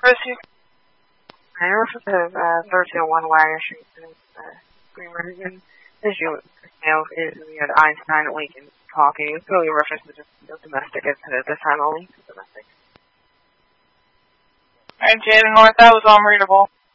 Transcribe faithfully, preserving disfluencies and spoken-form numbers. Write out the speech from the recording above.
references? I refer to uh, thirteen oh one Wire Street, uh, Green River. This you know, is you know, Einstein Lincoln talking. It's really a reference to just you know, domestic at this time only. Domestic. Alright, Jada North, that was unreadable.